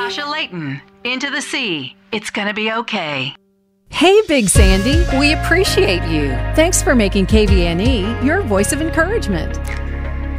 Sasha Layton, Into the Sea. It's gonna be okay. Hey, Big Sandy, we appreciate you. Thanks for making KVNE your voice of encouragement.